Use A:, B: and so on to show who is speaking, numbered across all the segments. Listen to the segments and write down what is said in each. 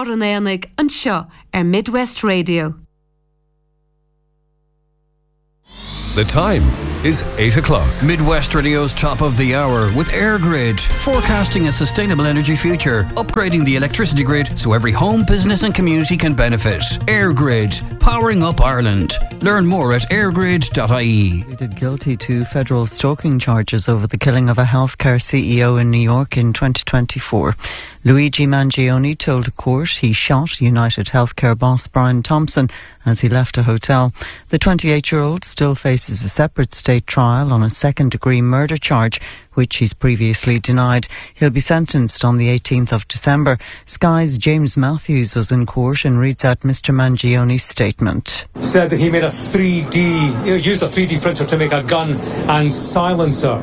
A: an éanaig an seo Midwest Radio.
B: The time is 8 o'clock.
C: Midwest Radio's top of the hour with AirGrid, forecasting a sustainable energy future, upgrading the electricity grid so every home, business and community can benefit. AirGrid, powering up Ireland. Learn more at airgrid.ie.
D: Pleaded guilty to federal stalking charges over the killing of a healthcare CEO in New York in 2024. Luigi Mangione told a court he shot United Healthcare boss Brian Thompson as he left a hotel. The 28-year-old still faces a separate state trial on a second-degree murder charge, which he's previously denied. He'll be sentenced on the 18th of December. Sky's James Matthews was in court and reads out Mr Mangione's statement.
E: Said that he made used a 3D printer to make a gun and silencer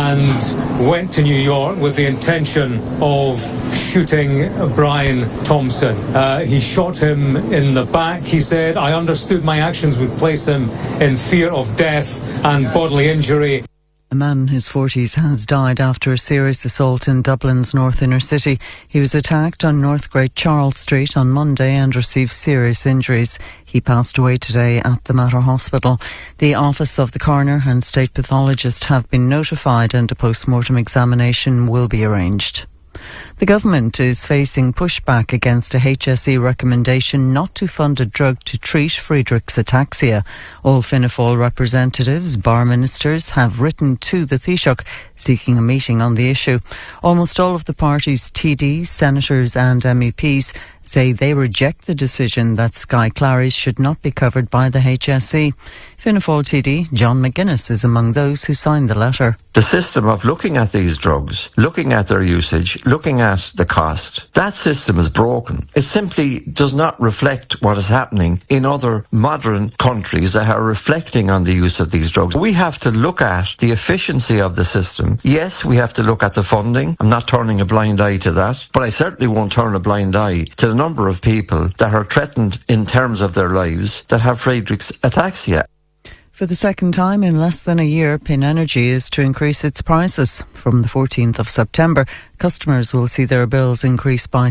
E: and went to New York with the intention of shooting Brian Thompson. He shot him in the back. He said, "I understood my actions would place him in fear of death and bodily injury."
D: A man in his 40s has died after a serious assault in Dublin's north inner city. He was attacked on North Great Charles Street on Monday and received serious injuries. He passed away today at the Mater Hospital. The Office of the Coroner and State Pathologist have been notified and a post-mortem examination will be arranged. The government is facing pushback against a HSE recommendation not to fund a drug to treat Friedreich's ataxia. All Fianna Fáil representatives, bar ministers, have written to the Taoiseach seeking a meeting on the issue. Almost all of the party's TDs, senators and MEPs say they reject the decision that Sky Claries should not be covered by the HSE. Fianna Fáil TD John McGuinness is among those who signed the letter.
F: The system of looking at these drugs, looking at their usage, looking at the cost, that system is broken. It simply does not reflect what is happening in other modern countries that are reflecting on the use of these drugs. We have to look at the efficiency of the system. Yes, we have to look at the funding. I'm not turning a blind eye to that, but I certainly won't turn a blind eye to the number of people that are threatened in terms of their lives that have Friedreich's ataxia.
D: For the second time in less than a year, Pin Energy is to increase its prices. From the 14th of September, customers will see their bills increase by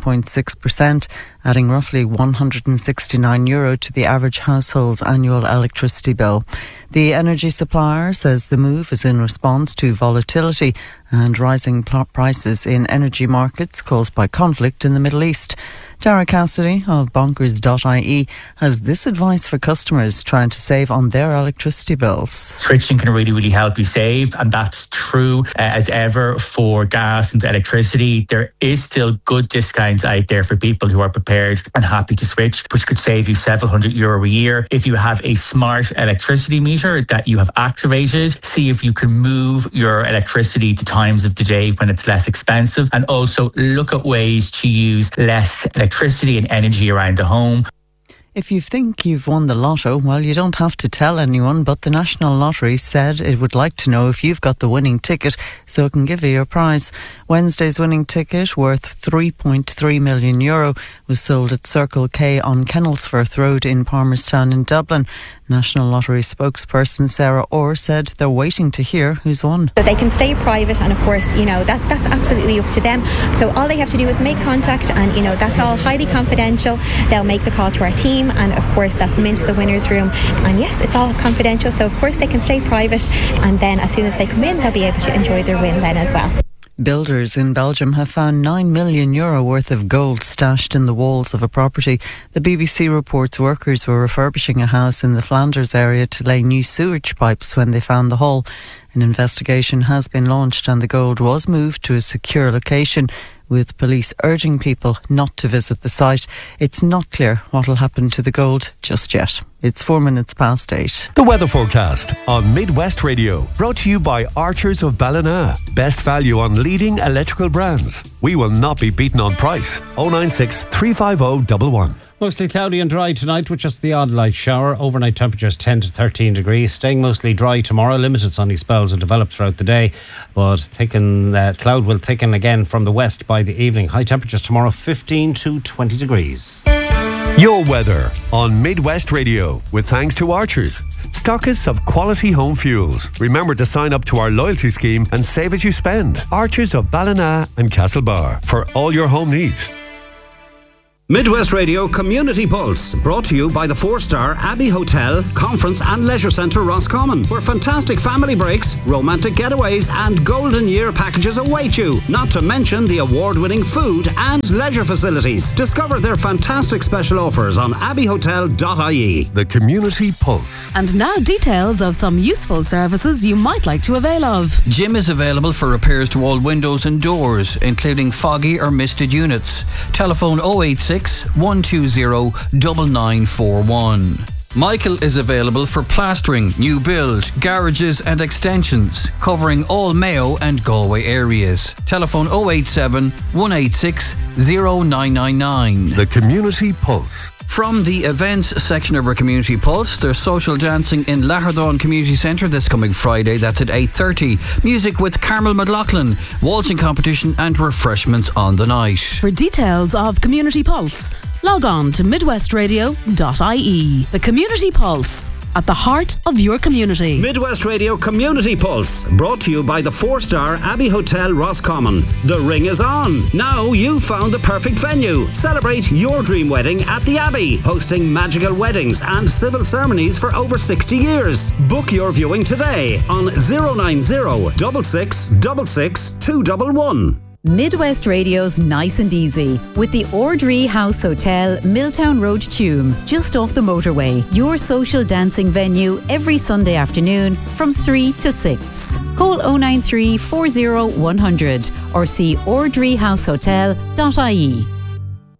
D: 7.6%, adding roughly €169 to the average household's annual electricity bill. The energy supplier says the move is in response to volatility and rising prices in energy markets caused by conflict in the Middle East. Dara Cassidy of Bonkers.ie has this advice for customers trying to save on their electricity bills.
G: Switching can really help you save, and that's true as ever for gas and electricity. There is still good discounts out there for people who are prepared and happy to switch, which could save you several €100 a year. If you have a smart electricity meter that you have activated, see if you can move your electricity to times of the day when it's less expensive, and also look at ways to use less electricity and energy around the home.
D: If you think you've won the lotto, well, you don't have to tell anyone, but the National Lottery said it would like to know if you've got the winning ticket so it can give you your prize. Wednesday's winning ticket, worth €3.3 million, was sold at Circle K on Kennelsforth Road in Palmerstown in Dublin. National Lottery spokesperson Sarah Orr said they're waiting to hear who's won.
H: So they can stay private, and of course, that's absolutely up to them. So all they have to do is make contact, and that's all highly confidential. They'll make the call to our team, and of course they'll come into the winner's room, and yes, it's all confidential, so of course they can stay private, and then as soon as they come in, they'll be able to enjoy their win then as well.
D: Builders in Belgium have found €9 million worth of gold stashed in the walls of a property. The BBC reports workers were refurbishing a house in the Flanders area to lay new sewage pipes when they found the haul. An investigation has been launched and the gold was moved to a secure location, with police urging people not to visit the site. It's not clear what will happen to the gold just yet. It's 8 minutes past.
B: The weather forecast on Midwest Radio, brought to you by Archers of Ballina. Best value on leading electrical brands. We will not be beaten on price. 096 350 111.
I: Mostly cloudy and dry tonight with just the odd light shower. Overnight temperatures 10 to 13 degrees. Staying mostly dry tomorrow. Limited sunny spells will develop throughout the day, but cloud will thicken again from the west by the evening. High temperatures tomorrow 15 to 20 degrees.
B: Your weather on Midwest Radio, with thanks to Archers, stockists of quality home fuels. Remember to sign up to our loyalty scheme and save as you spend. Archers of Ballina and Castlebar, for all your home needs.
J: Midwest Radio Community Pulse, brought to you by the 4-star Abbey Hotel, Conference and Leisure Centre Roscommon, where fantastic family breaks, romantic getaways and golden year packages await you, not to mention the award-winning food and leisure facilities. Discover their fantastic special offers on abbeyhotel.ie.
B: The Community Pulse.
K: And now details of some useful services you might like to avail of.
C: Jim is available for repairs to all windows and doors, including foggy or misted units. Telephone 086 120 9941. Michael is available for plastering, new build, garages and extensions, covering all Mayo and Galway areas. Telephone 087 186 0999.
B: The Community Pulse.
C: From the events section of our Community Pulse, there's social dancing in Lahardhaun Community Centre this coming Friday. That's at 8:30. Music with Carmel McLaughlin, waltzing competition and refreshments on the night.
K: For details of Community Pulse, log on to midwestradio.ie. The Community Pulse, at the heart of your community.
J: Midwest Radio Community Pulse, brought to you by the 4-star Abbey Hotel Roscommon. The ring is on. Now you've found the perfect venue. Celebrate your dream wedding at the Abbey, hosting magical weddings and civil ceremonies for over 60 years. Book your viewing today on 090 6666 211.
L: Midwest Radio's Nice and Easy with the Ordree House Hotel, Milltown Road, Tuam, just off the motorway. Your social dancing venue every Sunday afternoon from 3 to 6. Call 093 40 100 or see ordreehousehotel.ie.